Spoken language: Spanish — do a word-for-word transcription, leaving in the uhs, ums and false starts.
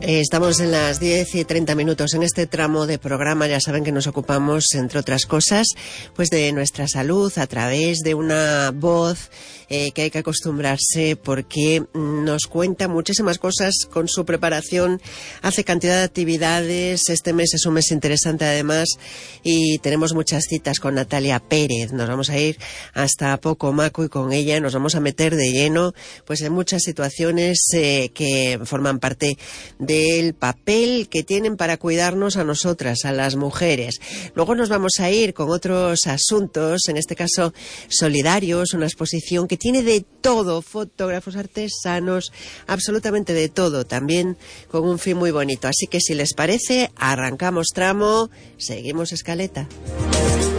Estamos en las diez y treinta minutos. En este tramo de programa ya saben que nos ocupamos, entre otras cosas, pues de nuestra salud a través de una voz eh, que hay que acostumbrarse, porque nos cuenta muchísimas cosas con su preparación, hace cantidad de actividades. Este mes es un mes interesante además y tenemos muchas citas con Natalia Pérez. Nos vamos a ir hasta Pocomaco y con ella nos vamos a meter de lleno pues en muchas situaciones eh, que forman parte de del papel que tienen para cuidarnos a nosotras, a las mujeres. Luego nos vamos a ir con otros asuntos, en este caso solidarios, una exposición que tiene de todo, fotógrafos, artesanos, absolutamente de todo, también con un fin muy bonito. Así que si les parece, arrancamos tramo, seguimos escaleta.